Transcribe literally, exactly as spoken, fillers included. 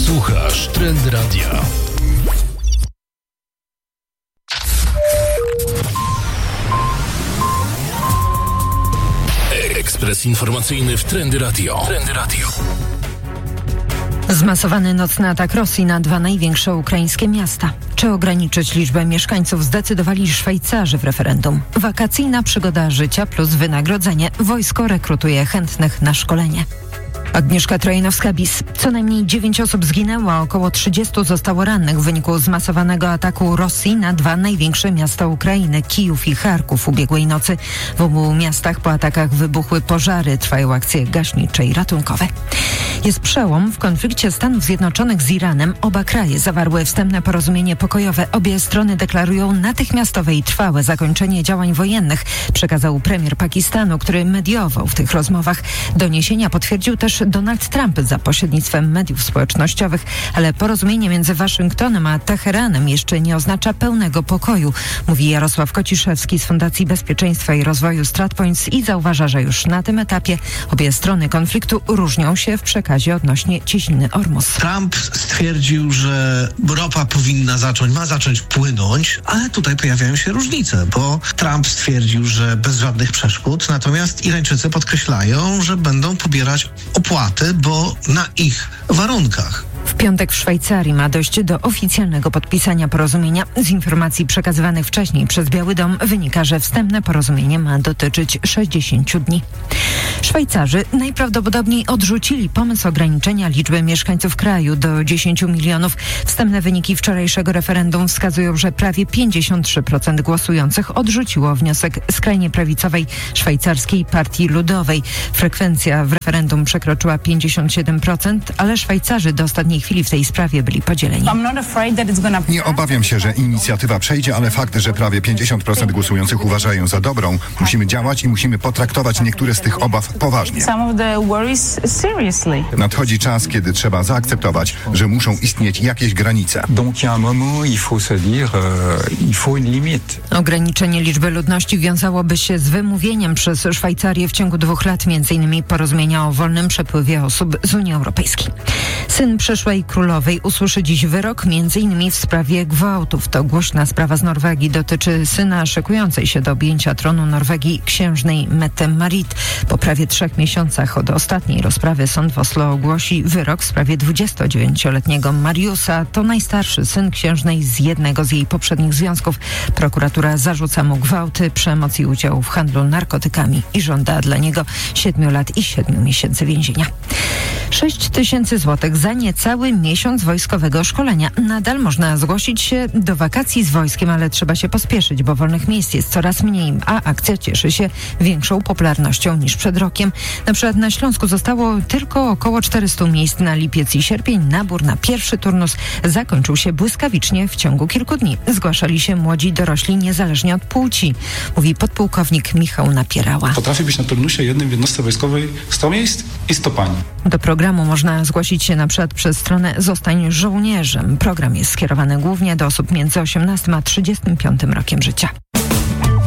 Słuchasz Trendy Radia. Ekspres informacyjny w Trendy Radio. Trendy Radio. Zmasowany nocny atak Rosji na dwa największe ukraińskie miasta. Czy ograniczyć liczbę mieszkańców zdecydowali Szwajcarzy w referendum? Wakacyjna przygoda życia plus wynagrodzenie. Wojsko rekrutuje chętnych na szkolenie. Agnieszka Trojanowska-Bis. Co najmniej dziewięć osób zginęło, a około trzydziestu zostało rannych w wyniku zmasowanego ataku Rosji na dwa największe miasta Ukrainy, Kijów i Charków ubiegłej nocy. W obu miastach po atakach wybuchły pożary, trwają akcje gaśnicze i ratunkowe. Jest przełom w konflikcie Stanów Zjednoczonych z Iranem. Oba kraje zawarły wstępne porozumienie pokojowe. Obie strony deklarują natychmiastowe i trwałe zakończenie działań wojennych, przekazał premier Pakistanu, który mediował w tych rozmowach. Doniesienia potwierdził też Donald Trump za pośrednictwem mediów społecznościowych, ale porozumienie między Waszyngtonem a Teheranem jeszcze nie oznacza pełnego pokoju, mówi Jarosław Kociszewski z Fundacji Bezpieczeństwa i Rozwoju StratPoints i zauważa, że już na tym etapie obie strony konfliktu różnią się w przekazie odnośnie cieśniny Ormus. Trump stwierdził, że ropa powinna zacząć, ma zacząć płynąć, ale tutaj pojawiają się różnice, bo Trump stwierdził, że bez żadnych przeszkód, natomiast Irańczycy podkreślają, że będą pobierać opłaty, bo na ich warunkach. W piątek w Szwajcarii ma dojść do oficjalnego podpisania porozumienia. Z informacji przekazywanych wcześniej przez Biały Dom wynika, że wstępne porozumienie ma dotyczyć sześćdziesięciu dni. Szwajcarzy najprawdopodobniej odrzucili pomysł ograniczenia liczby mieszkańców kraju do dziesięciu milionów. Wstępne wyniki wczorajszego referendum wskazują, że prawie pięćdziesiąt trzy procent głosujących odrzuciło wniosek skrajnie prawicowej szwajcarskiej Partii Ludowej. Frekwencja w referendum przekroczyła pięćdziesiąt siedem procent, ale Szwajcarzy do ostatniej chwili w tej sprawie byli podzieleni. Nie obawiam się, że inicjatywa przejdzie, ale fakt, że prawie pięćdziesiąt procent głosujących uważa ją za dobrą, musimy działać i musimy potraktować niektóre z tych obaw poważnie. Nadchodzi czas, kiedy trzeba zaakceptować, że muszą istnieć jakieś granice. Ograniczenie liczby ludności wiązałoby się z wymówieniem przez Szwajcarię w ciągu dwóch lat m.in. porozumienia o wolnym przepływie osób z Unii Europejskiej. Syn przyszłej królowej usłyszy dziś wyrok m.in. w sprawie gwałtów. To głośna sprawa z Norwegii. Dotyczy syna szykującej się do objęcia tronu Norwegii księżnej Mette Marit. Po prawie trzech miesiącach od ostatniej rozprawy sąd w Oslo ogłosi wyrok w sprawie dwudziestodziewięcioletniego Mariusa. To najstarszy syn księżnej z jednego z jej poprzednich związków. Prokuratura zarzuca mu gwałty, przemoc i udział w handlu narkotykami i żąda dla niego siedmiu lat i siedmiu miesięcy więzienia. Sześć tysięcy złotych za niecały miesiąc wojskowego szkolenia. Nadal można zgłosić się do wakacji z wojskiem, ale trzeba się pospieszyć, bo wolnych miejsc jest coraz mniej, a akcja cieszy się większą popularnością niż przed rokiem. Na przykład na Śląsku zostało tylko około czterystu miejsc na lipiec i sierpień. Nabór na pierwszy turnus zakończył się błyskawicznie w ciągu kilku dni. Zgłaszali się młodzi dorośli niezależnie od płci, mówi podpułkownik Michał Napierała. Potrafi być na turnusie jednym w jednostce wojskowej sto miejsc i sto pań. Do programu można zgłosić się na przykład przez stronę Zostań żołnierzem. Program jest skierowany głównie do osób między osiemnastym a trzydziestym piątym rokiem życia.